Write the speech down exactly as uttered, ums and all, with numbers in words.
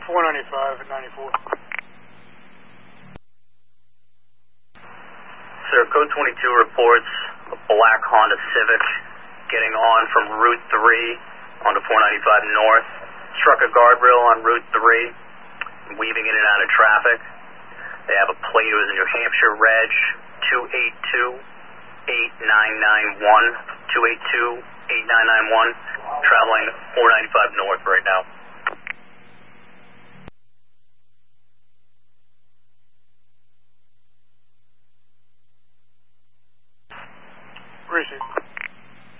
four ninety-five at ninety-four. Sir, Code twenty-two reports a black Honda Civic getting on from Route three onto four ninety-five North. Struck a guardrail on Route three, weaving in and out of traffic. They have a plate. It was a New Hampshire reg, two eight two eight nine nine one, two eight two eight nine nine one, traveling four ninety-five North right now.